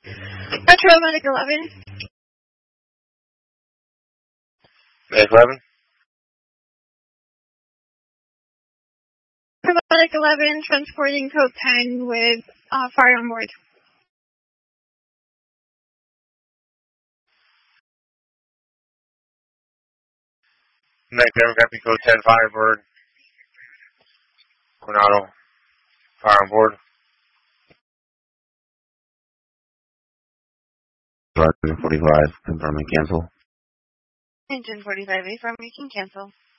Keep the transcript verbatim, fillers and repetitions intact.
Paramedic eleven. Medic eleven. Paramedic eleven, transporting code ten with uh, fire on board. Medic eleven, copy code ten, fire board. Coronado, fire on board. Engine forty-five, confirming cancel. Engine forty-five, affirm, you can cancel.